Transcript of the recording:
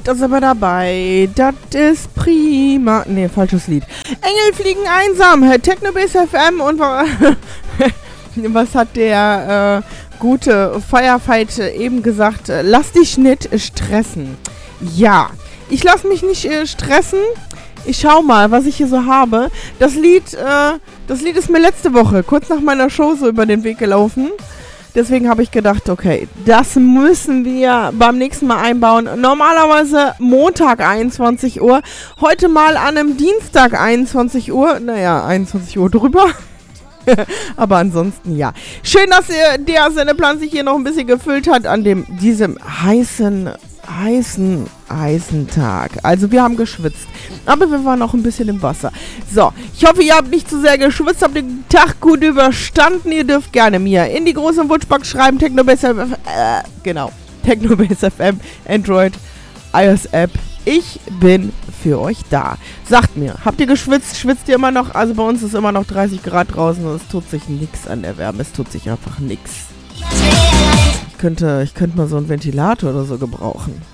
Da sind wir dabei. Das ist prima. Nee, falsches Lied. Engel fliegen einsam. Technobase FM und was hat der gute Firefight eben gesagt? Lass dich nicht stressen. Ja, ich lass mich nicht stressen. Ich schau mal, was ich hier so habe. Das Lied ist mir letzte Woche, kurz nach meiner Show, so über den Weg gelaufen. Deswegen habe ich gedacht, okay, das müssen wir beim nächsten Mal einbauen. Normalerweise Montag 21 Uhr. Heute mal an einem Dienstag 21 Uhr. Naja, 21 Uhr drüber. Aber ansonsten ja. Schön, dass der Sendeplan sich hier noch ein bisschen gefüllt hat an diesem heißen Tag. Also wir haben geschwitzt. Aber wir waren auch ein bisschen im Wasser. So, ich hoffe, ihr habt nicht zu sehr geschwitzt, habt den Tag gut überstanden. Ihr dürft gerne mir in die große Wutschbox schreiben. Technobase FM, Android, iOS App. Ich bin für euch da. Sagt mir, habt ihr geschwitzt? Schwitzt ihr immer noch? Also bei uns ist immer noch 30 Grad draußen und es tut sich nichts an der Wärme. Es tut sich einfach nichts. Ich könnte mal so einen Ventilator oder so gebrauchen.